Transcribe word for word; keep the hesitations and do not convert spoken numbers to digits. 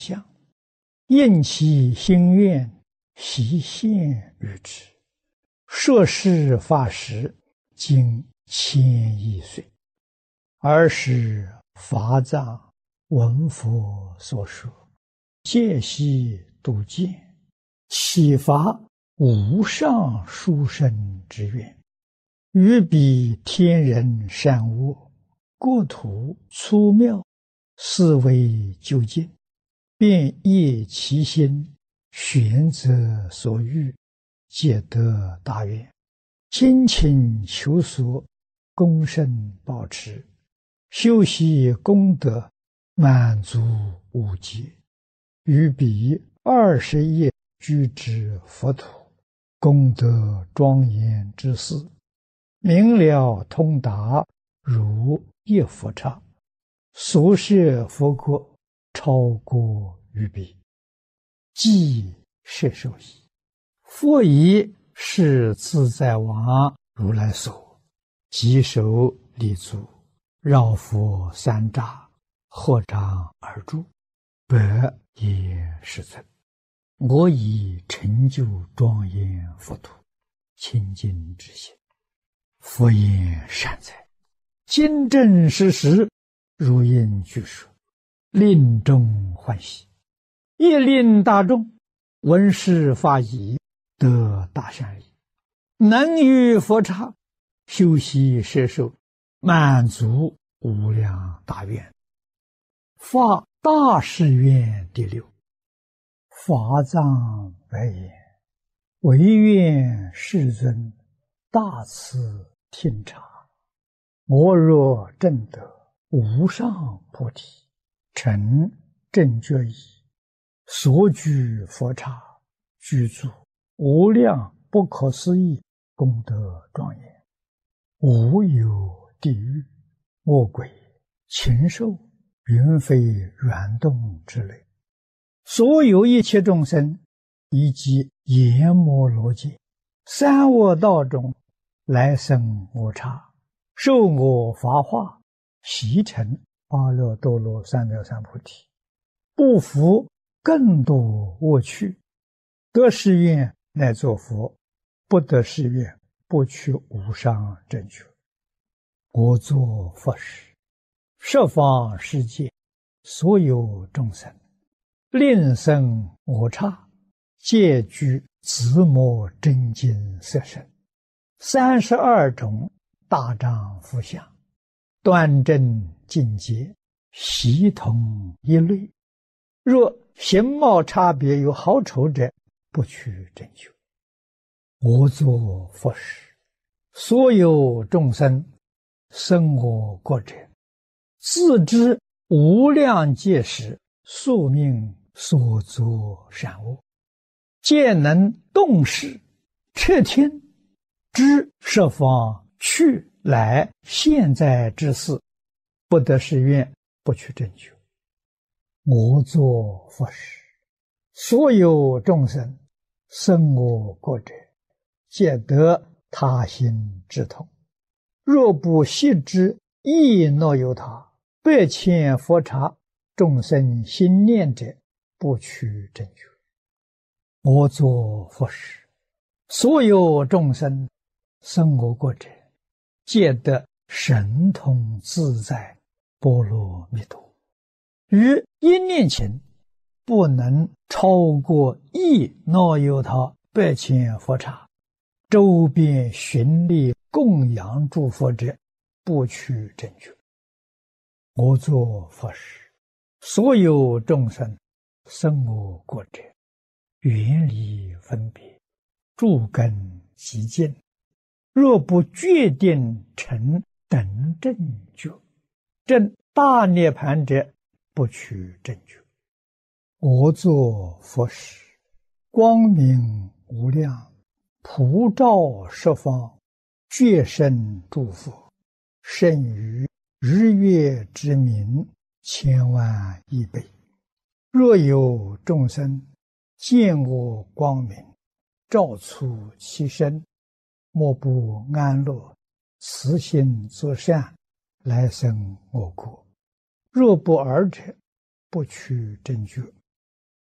相，应其心愿，习现于之。摄事法时，经千亿岁，尔时法藏闻佛所说，戒悉度见，启发无上殊胜之愿，于彼天人善恶，国土粗妙，思维究竟，便业其心，选择所欲，皆得大愿，精勤求索，功胜保持，修习功德，满足无极。于彼二十业居之佛土，功德庄严之事，明了通达，如一佛刹，所摄佛国，超过于彼，即摄受矣。佛以是自在王如来所，稽首立足，绕佛三匝，合掌而住，百也世尊。我以成就庄严佛土，清净之心。佛言善哉，今正实实，如应具说，令众欢喜，亦令大众闻是法已，得大善利，能于佛刹修习摄受，满足无量大愿。发大誓愿第六。法藏白言：唯愿世尊大慈听察，我若证得无上菩提，成正觉已，所居佛刹，居住无量不可思议功德庄严，无有地狱、恶鬼、禽兽、云飞软动之类，所有一切众生，以及阎摩罗界、三恶道中来生我刹，受我法化，习成阿耨多罗三藐三菩提，不服更多恶趣，得誓愿乃作佛，不得誓愿不取无上正觉。我作佛时，十方世界所有众生，令生我刹，皆具自摩真经色身，三十二种大丈夫相，端正净洁，悉同一类。若形貌差别有好丑者，不取正觉。我作佛时，所有众生生我国者，自知无量劫时宿命所作善恶，皆能动识彻听，知十方去来现在之事，不得誓愿，不取正觉。我作佛时，所有众生生我国者，皆得他心之痛。若不悉知亦若有他，百千佛刹众生心念者，不取正觉。我作佛时，所有众生生我国者，皆得神通自在波罗蜜多。于一念前，不能超过亦若有他百千佛刹，周边寻力供养诸佛者，不取正觉。我作佛时，所有众生生我国者，远离分别，诸根极净，若不决定成等正觉，证大涅盘者，不取正觉。我作佛时，光明无量，普照十方，觉生诸佛，胜于日月之明千万亿倍。若有众生见我光明，照出其身，莫不安乐，慈心作善，来生我国。若不尔者，不取正觉。